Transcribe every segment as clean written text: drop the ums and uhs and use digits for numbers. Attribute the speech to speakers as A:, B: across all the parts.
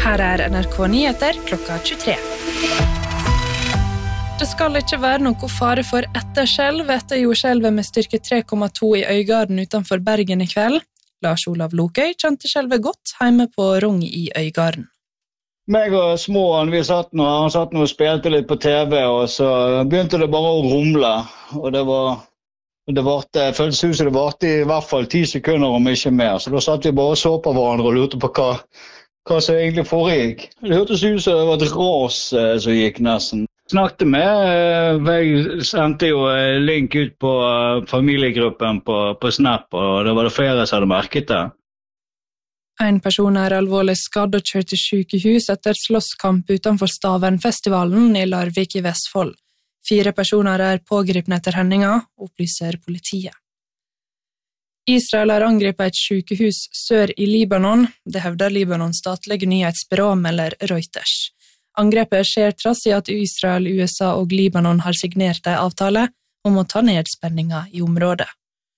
A: Her NRK Nyheter klokka 23. Det skal ikke være noe fare for etterskjelv etter jordskjelvet med styrke 3,2 i Øygarden utenfor Bergen i kveld. Lars Olav Lokøy kjente skjelvet godt hjemme på Rung i Øygarden.
B: Meg og småen, han satt nå og spilte litt på TV, og så begynte det bare å rumle. Og det føltes ut som det varte i hvert fall 10 sekunder, om ikke mer. Så da satt vi bare og så på hverandre og lurte på hva som egentlig foregikk. Det hørtes ut som det var et ras som gikk nesten. Snakket med, jeg sendte jo link ut på familiegruppen på Snap, og det var det flere som hadde merket det.
A: En person alvorlig skadd og kjørt til sykehus etter slåsskamp utenfor Stavernfestivalen i Larvik i Vestfold. 4 personer pågripne etter hendinga, opplyser politiet. Israel har angrepet et sykehus sør i Libanon. Det hevder Libanons statlige nyhetsbyrå melder Reuters. Angrepet skjer trass i at Israel, USA og Libanon har signert en avtale om å ta ned spenninga i området.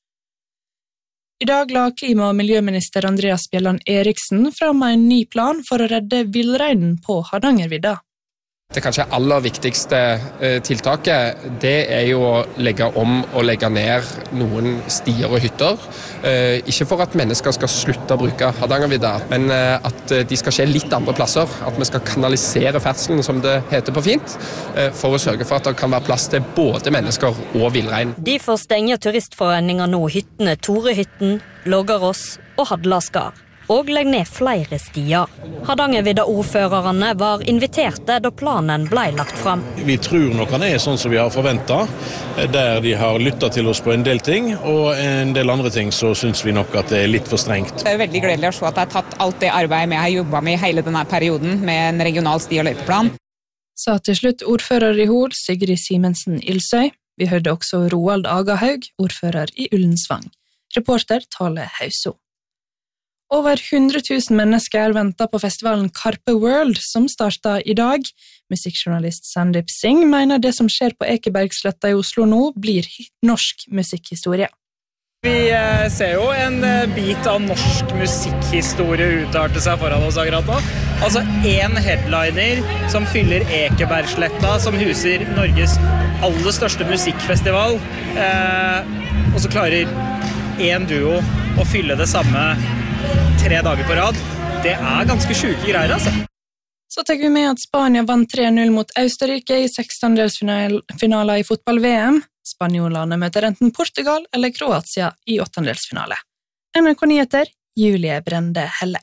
A: I dag la klima- og miljøminister Andreas Bjelland Eriksen fram en ny plan for å redde villreinen på Hardangervidda.
C: Det kanskje aller viktigste tiltaket, det jo å legge om og legge ned noen stier og hytter. Ikke for at mennesker skal slutte å bruke Hardangervidda, men at de skal skje litt andre plasser. At vi skal kanalisere ferdselen, som det heter på fint, for å sørge for at det kan være plass til både mennesker og villrein.
D: Derfor stenger turistforeninger nå hyttene Torehytten, Loggarås og Hadlaskar. Og legg ned flere stier. Hardangervidda-ordførerne var inviterte da planen ble lagt fram.
E: Vi tror nok han sånn som vi har forventet, der de har lyttet til oss på en del ting, og en del andre ting så synes vi nok at det litt for strengt.
F: Det veldig gledelig å se at jeg har tatt alt det arbeidet jeg har jobbet med i hele denne perioden, med en regional sti- og løypeplan.
A: Sa til slutt ordfører i Hol, Sigrid Simensen Ilsøy. Vi hørte også Roald Agahaug, ordfører i Ullensvang. Reporter Tale Hauso. Over 100 000 mennesker venter på festivalen Carpe World, som starter i dag. Musikkjournalist Sandeep Singh mener det som skjer på Ekebergsletta i Oslo nå blir norsk musikkhistorie.
G: Vi ser jo en bit av norsk musikkhistorie utarte seg foran oss akkurat nå. Altså en headliner som fyller Ekebergsletta, som huser Norges aller største musikkfestival. Og så klarer en duo å fylle det samme 3 dager på rad. Det ganske syke greier, altså.
A: Så tenker vi med at Spania vant 3-0 mot Østerrike i 16-delsfinaler i fotball-VM. Spanjolene møter enten Portugal eller Kroatia i 8-delsfinale. NRK Nyheter, Julie Brende Helle.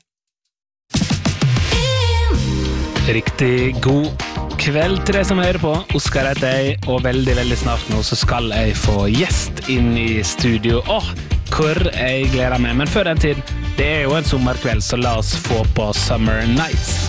H: Riktig god kveld til deg som hører på. Oskar heter jeg, og veldig, veldig snart nå så skal jeg få gjest inn i studio. Hvor jeg gleder meg. Men før den tid, det jo en sommerkveld, så la oss få på Summer Nights.